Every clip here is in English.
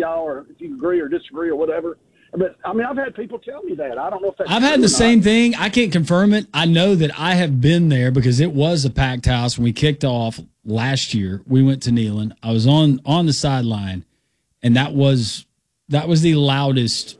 y'all, or if you agree or disagree or whatever. But, I mean, I've had people tell me that. I don't know if that's I've had the same thing. I can't confirm it. I know that I have been there because it was a packed house when we kicked off last year. We went to Neyland. I was on the sideline, and that was the loudest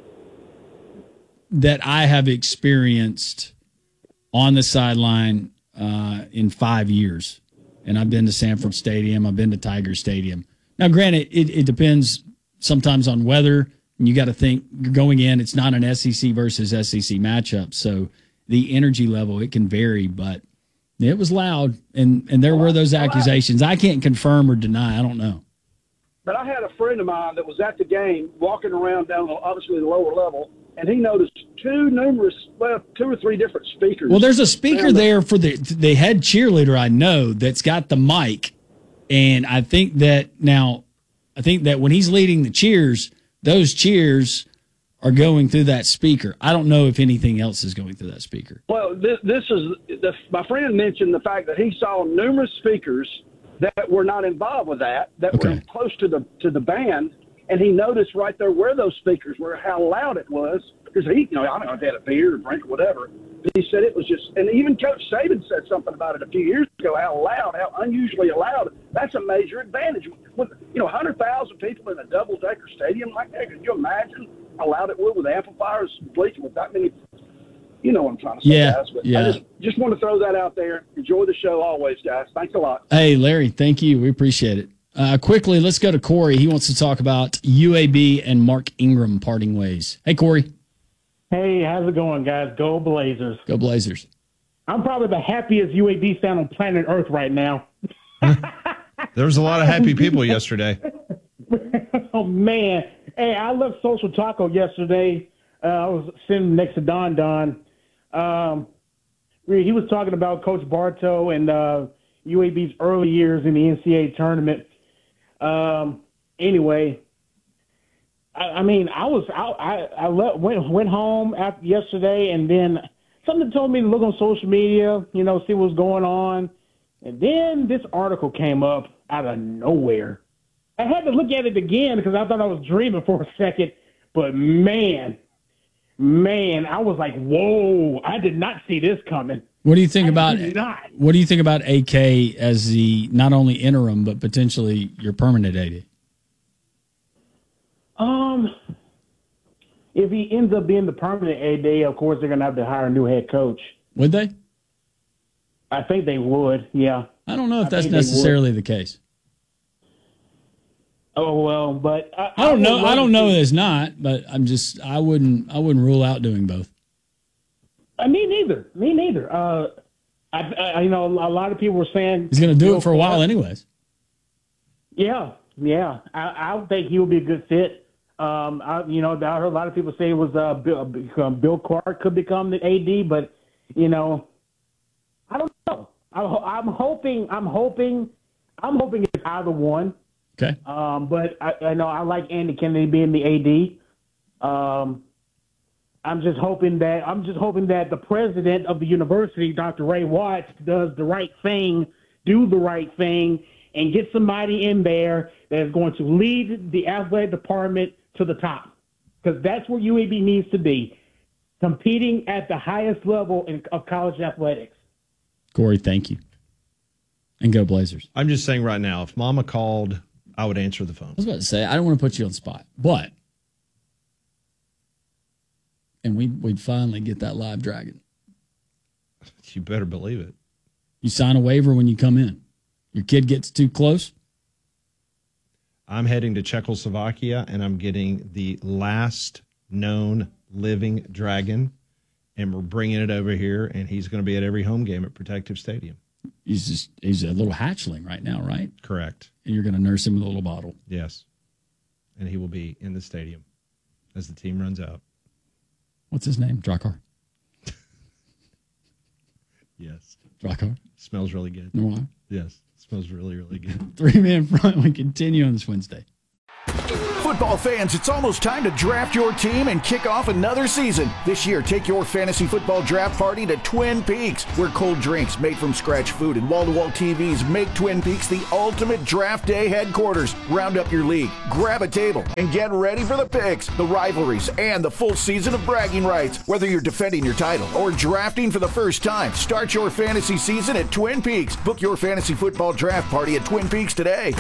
that I have experienced on the sideline in 5 years. And I've been to Sanford Stadium. I've been to Tiger Stadium. Now, granted, it depends sometimes on weather. And you got to think going in, it's not an SEC versus SEC matchup. So the energy level, it can vary, but it was loud. And there were those accusations. I can't confirm or deny. I don't know. But I had a friend of mine that was at the game walking around down, obviously, the lower level, and he noticed two or three different speakers. Well, there's a speaker there for the head cheerleader I know that's got the mic. And I think that when he's leading the cheers, those cheers are going through that speaker. I don't know if anything else is going through that speaker. Well, my friend mentioned the fact that he saw numerous speakers that were not involved with that were close to the band, and he noticed right there where those speakers were, how loud it was. Because I don't know if they had a beer or drink or whatever. But he said it was just, and even Coach Saban said something about it a few years ago, how unusually loud. That's a major advantage. With 100,000 people in a double-decker stadium like that, could you imagine how loud it would with amplifiers bleaching with that many? You know what I'm trying to say, guys. But yeah. I just want to throw that out there. Enjoy the show always, guys. Thanks a lot. Hey, Larry, thank you. We appreciate it. Quickly, let's go to Corey. He wants to talk about UAB and Mark Ingram parting ways. Hey, Corey. Hey, how's it going, guys? Go Blazers. Go Blazers. I'm probably the happiest UAB fan on planet Earth right now. There was a lot of happy people yesterday. Oh, man. Hey, I left Social Taco yesterday. I was sitting next to Don. He was talking about Coach Bartow and UAB's early years in the NCAA tournament. Anyway, I went home after yesterday, and then something told me to look on social media, see what's going on. And then this article came up out of nowhere. I had to look at it again because I thought I was dreaming for a second. But man, I was like, whoa, I did not see this coming. What do you think about AK as the not only interim but potentially your permanent AD? If he ends up being the permanent AD, of course they're going to have to hire a new head coach. Would they? I think they would. Yeah. I don't know if that's necessarily the case. Oh well, but I don't know. I don't know it's not, but I wouldn't rule out doing both. Me neither. A lot of people were saying he's going to do it for a while, anyways. Yeah. I think he would be a good fit. I heard a lot of people say it was Bill Clark could become the AD, but I don't know. I'm hoping it's either one. Okay. But I know I like Andy Kennedy being the AD. I'm just hoping that the president of the university, Dr. Ray Watts, does the right thing, and get somebody in there that is going to lead the athletic department to the top, because that's where UAB needs to be, competing at the highest level of college athletics. Corey, thank you. And go Blazers. I'm just saying right now, if Mama called, I would answer the phone. I was about to say, I don't want to put you on the spot, but we'd finally get that live dragon. You better believe it. You sign a waiver when you come in. Your kid gets too close. I'm heading to Czechoslovakia, and I'm getting the last known living dragon, and we're bringing it over here, and he's going to be at every home game at Protective Stadium. He's a little hatchling right now, right? Correct. And you're going to nurse him with a little bottle. Yes. And he will be in the stadium as the team runs out. What's his name? Drakkar? Yes. Drakkar? Smells really good. No. Yes. Smells really, really good. Three-man front. We continue on this Wednesday. Football fans, it's almost time to draft your team and kick off another season. This year, take your fantasy football draft party to Twin Peaks, where cold drinks, made from scratch food, and wall-to-wall TVs make Twin Peaks the ultimate draft day headquarters. Round up your league, grab a table, and get ready for the picks, the rivalries, and the full season of bragging rights. Whether you're defending your title or drafting for the first time, start your fantasy season at Twin Peaks. Book your fantasy football draft party at Twin Peaks today.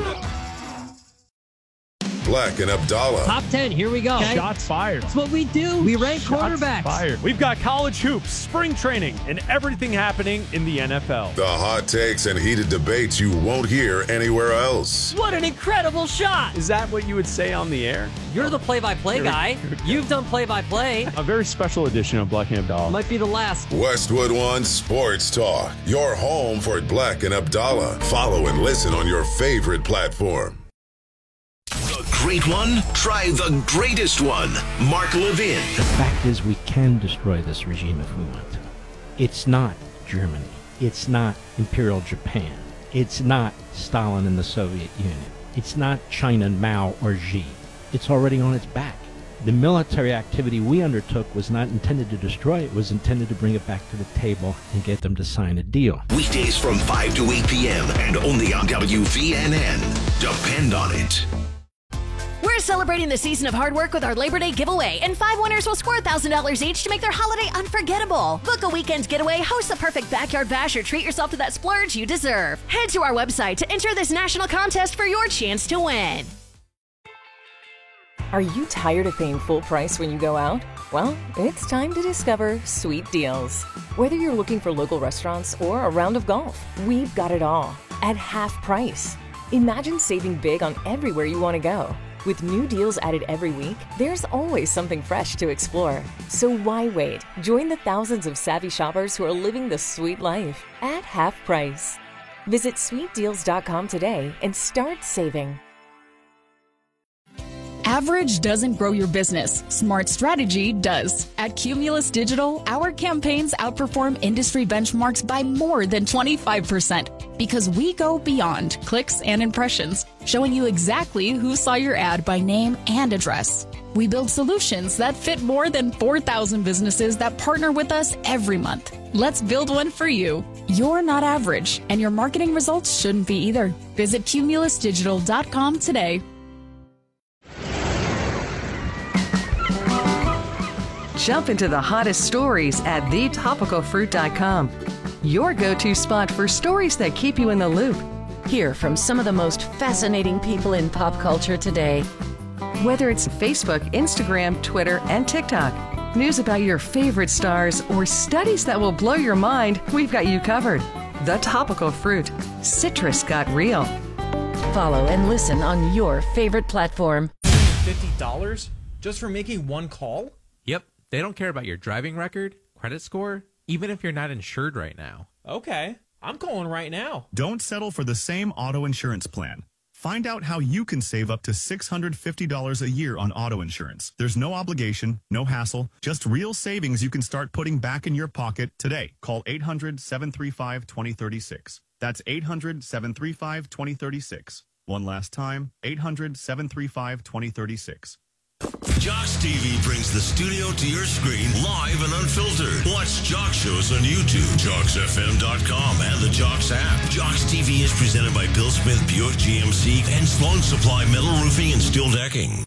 Black and Abdallah. Top 10, here we go. Okay. Shots fired. That's what we do. We rank quarterbacks. Fired. We've got college hoops, spring training, and everything happening in the NFL. The hot takes and heated debates you won't hear anywhere else. What an incredible shot. Is that what you would say on the air? You're the play-by-play guy. You've done play-by-play. A very special edition of Black and Abdallah. Might be the last. Westwood One Sports Talk. Your home for Black and Abdallah. Follow and listen on your favorite platform. Great one? Try the greatest one. Mark Levin. The fact is, we can destroy this regime if we want to. It's not Germany. It's not Imperial Japan. It's not Stalin and the Soviet Union. It's not China, Mao, or Xi. It's already on its back. The military activity we undertook was not intended to destroy it. It was intended to bring it back to the table and get them to sign a deal. Weekdays from 5 to 8 p.m. and only on WVNN. Depend on it. We're celebrating the season of hard work with our Labor Day giveaway, and 5 winners will score $1,000 each to make their holiday unforgettable. Book a weekend getaway, host the perfect backyard bash, or treat yourself to that splurge you deserve. Head to our website to enter this national contest for your chance to win. Are you tired of paying full price when you go out? Well, it's time to discover Sweet Deals. Whether you're looking for local restaurants or a round of golf, we've got it all at half price. Imagine saving big on everywhere you want to go. With new deals added every week, there's always something fresh to explore. So why wait? Join the thousands of savvy shoppers who are living the sweet life at half price. Visit sweetdeals.com today and start saving. Average doesn't grow your business. Smart strategy does. At Cumulus Digital, our campaigns outperform industry benchmarks by more than 25% because we go beyond clicks and impressions, showing you exactly who saw your ad by name and address. We build solutions that fit more than 4,000 businesses that partner with us every month. Let's build one for you. You're not average, and your marketing results shouldn't be either. Visit cumulusdigital.com today. Jump into the hottest stories at thetopicalfruit.com. Your go-to spot for stories that keep you in the loop. Hear from some of the most fascinating people in pop culture today. Whether it's Facebook, Instagram, Twitter, and TikTok, news about your favorite stars, or studies that will blow your mind, we've got you covered. The Topical Fruit. Citrus got real. Follow and listen on your favorite platform. $50 just for making one call? Yep. They don't care about your driving record, credit score, even if you're not insured right now. Okay. I'm calling right now. Don't settle for the same auto insurance plan. Find out how you can save up to $650 a year on auto insurance. There's no obligation, no hassle, just real savings you can start putting back in your pocket today. Call 800-735-2036. That's 800-735-2036. One last time, 800-735-2036. Jocks TV brings the studio to your screen live and unfiltered. Watch Jocks shows on YouTube, JocksFM.com, and the Jocks app. Jocks TV is presented by Bill Smith Buick GMC and Sloan Supply Metal Roofing and Steel Decking.